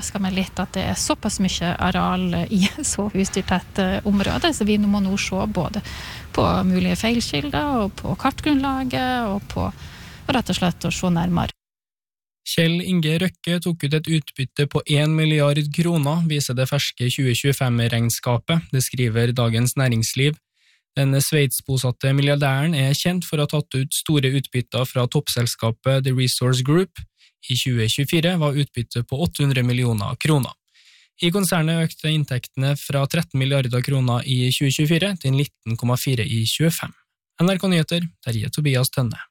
Skal meg litt at det såpass mye areal i så husdyrtett område, så vi må nå se både på mulige feilskilder og på kartgrunnlaget og på rett og slett å se nærmere. Kjell Inge Røkke tok ut et utbytte på 1 milliard kroner, viser det ferske 2025-regnskapet, det skriver Dagens Næringsliv. Den sveitsbosatte milliardæren kjent for å ha tatt ut store utbytter fra toppselskapet The Resource Group. I 2024 var utbyttet på 800 millioner kroner. I konsernet økte inntektene fra 13 milliarder kroner i 2024 til 19,4 i 2025. NRK Nyheter, Terje Tobias Tønne.